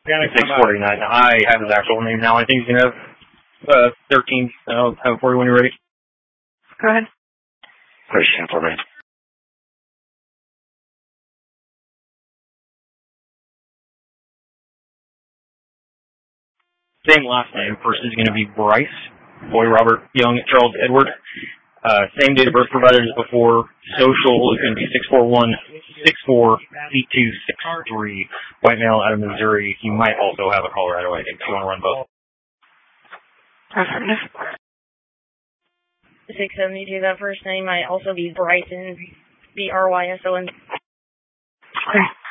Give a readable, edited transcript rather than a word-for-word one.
649. I have his actual name now. I think he's going to have 13. I'll have it for you when you're ready. Go ahead. Push him for me. Same last name. First is going to be Bryce. Boy Robert Young, Charles Edward. Same date of birth provided as before. Social is going to be 641-64C263. White male out of Missouri. He might also have a Colorado, I think, if you want to run both. Affirmative. 672, that first name might also be Bryson, Bryson. Okay.